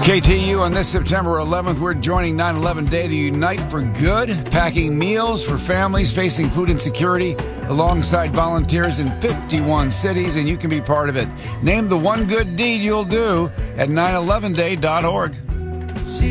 KTU, on this September 11th, we're joining 9/11 Day to unite for good, packing meals for families facing food insecurity alongside volunteers in 51 cities, and you can be part of it. Name the one good deed you'll do at 911day.org.